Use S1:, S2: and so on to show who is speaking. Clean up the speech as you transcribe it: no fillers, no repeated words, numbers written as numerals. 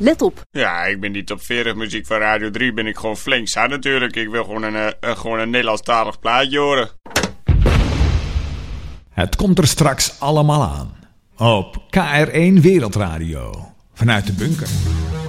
S1: let op.
S2: Ja, ik ben die top 40 muziek van Radio 3 ben ik gewoon flink zat natuurlijk. Ik wil gewoon een Nederlandstalig plaatje horen.
S3: Het komt er straks allemaal aan. Op KRO Wereldradio. Vanuit de bunker.